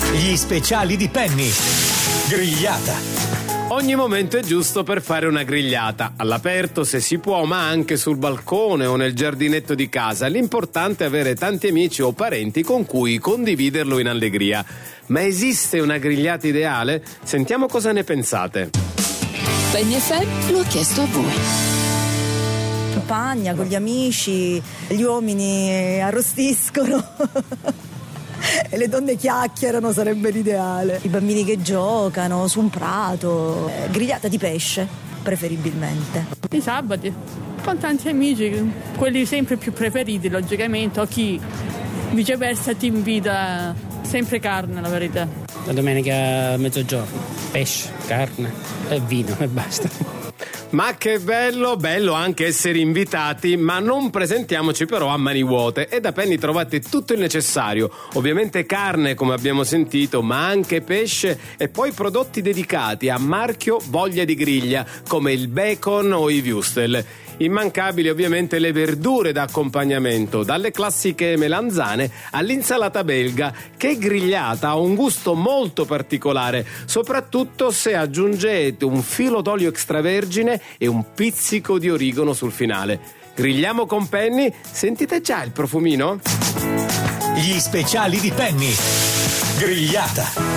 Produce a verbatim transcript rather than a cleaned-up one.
Gli speciali di Penny. Grigliata. Ogni momento è giusto per fare una grigliata, all'aperto se si può, ma anche sul balcone o nel giardinetto di casa. L'importante è avere tanti amici o parenti con cui condividerlo in allegria. Ma esiste una grigliata ideale? Sentiamo cosa ne pensate. Penny F M lo ha chiesto a voi. Campagna con gli amici, gli uomini arrostiscono e le donne chiacchierano, sarebbe l'ideale. I bambini che giocano su un prato, eh, grigliata di pesce preferibilmente. I sabati con tanti amici, quelli sempre più preferiti logicamente, o chi viceversa ti invita, sempre carne la verità. La domenica a mezzogiorno, pesce, carne e vino e basta. Ma che bello, bello anche essere invitati, ma non presentiamoci però a mani vuote. E da Penny trovate tutto il necessario, ovviamente carne come abbiamo sentito, ma anche pesce e poi prodotti dedicati a marchio Voglia di Griglia, come il bacon o i würstel. Immancabili ovviamente le verdure da accompagnamento, dalle classiche melanzane all'insalata belga, che grigliata ha un gusto molto particolare, soprattutto se aggiungete un filo d'olio extravergine e un pizzico di origano sul finale. Grigliamo con Penny, sentite già il profumino? Gli speciali di Penny. Grigliata.